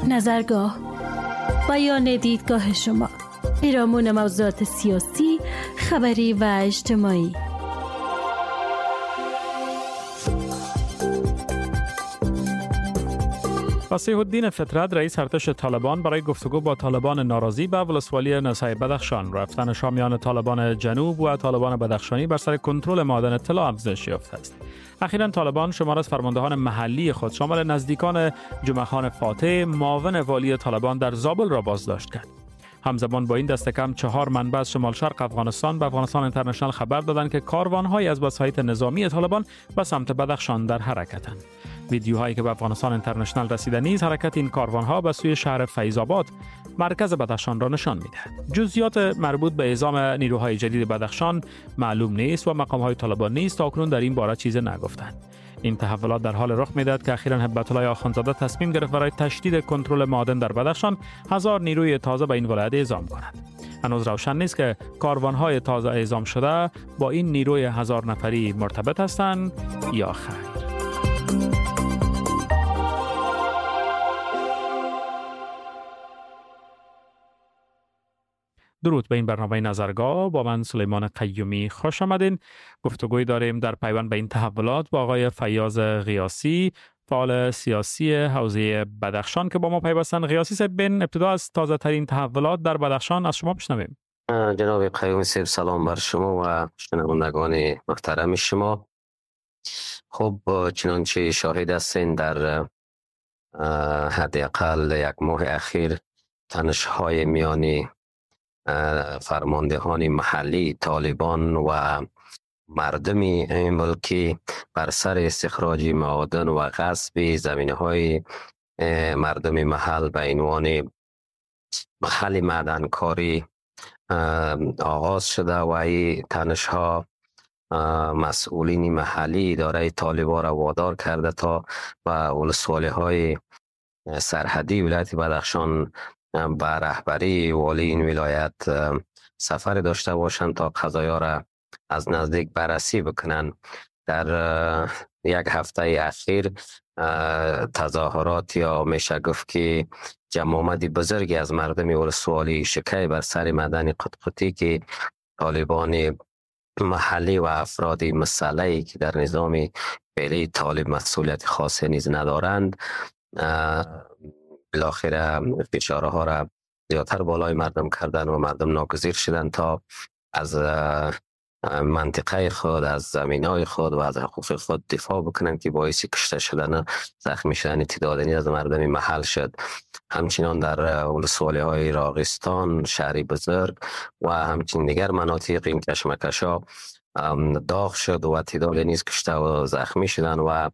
نظرگاه، بیان دیدگاه شما، پیرامون موضوعات سیاسی، خبری و اجتماعی. فصیح الدین فطرت، رئیس ارتش طالبان، برای گفتگو با طالبان ناراضی به ولسوالی نسای بدخشان رفتن شامیان طالبان جنوب و طالبان بدخشانی بر سر کنترل معادن طلا افزایش یافته است. اخیراً طالبان شمار از فرماندهان محلی خود شامل نزدیکان جمعه خان فاتح، معاون والی طالبان در زابل را بازداشت کرد. همزمان با این دست کم 4 منبع از شمال شرق افغانستان به افغانستان اینترنشنال خبر دادند که کاروان‌های از وسایط نظامی طالبان به سمت بدخشان در حرکتند. ویدیوهایی که به افغانستان اینترنشنال رسیده نیز حرکت این کاروان‌ها به سوی شهر فیض آباد، مرکز بدخشان را نشان می‌دهد. جزئیات مربوط به اعزام نیروهای جدید بدخشان معلوم نیست و مقام‌های طالبان نیز تاکنون در این باره چیزی نگفتند. این تحولات در حال رخ می‌دهد که اخیراً هبت الله آخوندزاده تصمیم گرفت برای تشدید کنترل معادن در بدخشان 1000 نیروی تازه به این ولایت اعزام کند. هنوز روشن نیست که کاروان‌های تازه اعزام شده با این نیروی 1000 نفری مرتبط هستند یا خیر. درود به این برنامه نظرگاه، با من سلیمان قیومی خوش آمدین. گفتگوی داریم در پیوند به این تحولات با آقای فیاض غیاسی، فعال سیاسی حوزه بدخشان که با ما پیوستن. غیاسی صاحب، بین ابتدا از تازه ترین تحولات در بدخشان از شما بشنویم. جناب قیومی صاحب، سلام بر شما و شنوندگان محترم شما. خب چنانچه شاهد هستین در حداقل یک ماه اخیر تنش‌های میانی فرماندهان محلی طالبان و مردم این ملک بر سر استخراج معادن و غصب زمینه‌های مردم محل به عنوان محل معدنکاری آغاز شده و این تنش‌ها مسئولین محلی اداره طالبان را وادار کرده تا به ولسوالی‌های سرحدی ولایت بدخشان به رهبری والی این ولایت سفر داشته باشند تا قضایا را از نزدیک بررسی بکنند. در یک هفته اخیر تظاهرات یا میشه گفت که جمع آمدی بزرگی از مردم ولسوالی شکی بر سر معدن قطقطی که طالبان محلی و افراد مسلحی که در نظام فعلی طالب مسئولیت خاصی نیز ندارند بالاخره فشارها را زیادتر بالای مردم کردن و مردم ناگزیر شدند تا از منطقه خود، از زمینای خود و از حقوق خود دفاع بکنند که باعث کشته شدن، زخمی شدن تعدادی از مردم محل شد. همچنان در ولسوالی‌های راغستان، شهری بزرگ و همچنین دیگر مناطق این کشمکش‌ها داغ شد و تعدادی نیز کشته و زخمی شدند و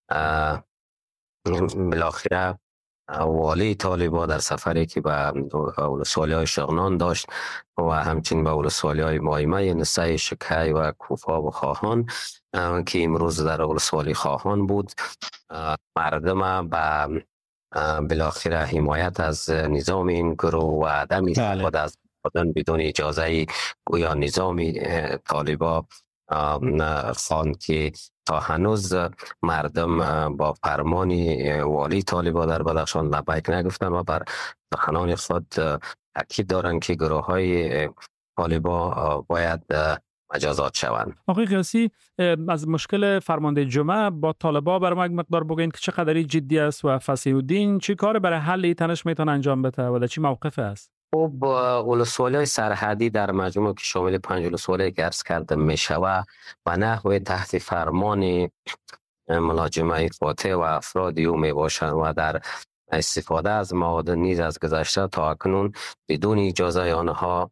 بالاخره والی طالبان در سفری که به ولسوالی‌های شغنان داشت و همچنین به ولسوالی‌های مایمه، نسای، شکی و کوفا و خواهان که امروز در ولسوالی خواهان بود، مردم به بالاخره حمایت از نظام این گروه و عدم استفاده از معادن بدون اجازه گویا نظام طالبان خواند که تا هنوز مردم با فرمان والی طالبان در بدخشان لبیک نگفتن و بر سخنان خود تاکید دارند که گروه های طالبان باید مجازات شوند. آقای غیاسی، از مشکل فرمانده جمعه با طالبان برای ما یک مقدار بگوین که چقدر جدی است و فصیح الدین چی کار برای حل این تنش میتونه انجام بده و در چی موقف است؟ خب ولسوالی‌های سرحدی در مجموع که شامل 5 ولسوالی که عرض کرده میشود و نحوه تحت فرمان ملاجمه فاتح و افرادی او می باشند و در استفاده از معادن نیز از گذشته تا اکنون بدون اجازه آنها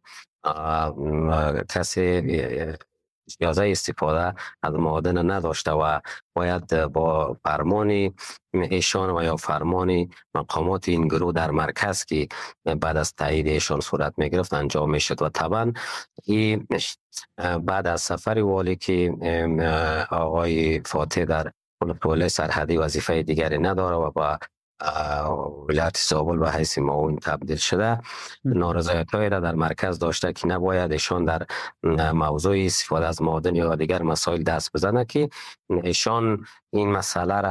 کسی اجازه استفاده از معادن نداشته و باید با فرمان ایشان و یا فرمان مقامات این گروه در مرکز که بعد از تایید ایشان صورت می گرفت انجام می شد. و طبعا این بعد از سفر والی که آقای فاتح در ولایت سرحدی وظیفه دیگری نداره و با ولایت زابل به حیث معاون تبدیل شده، نارضایت‌هایی را در مرکز داشته که نباید ایشان در موضوع استفاده از معادن یا دیگر مسائل دست بزنه که ایشان این مسئله را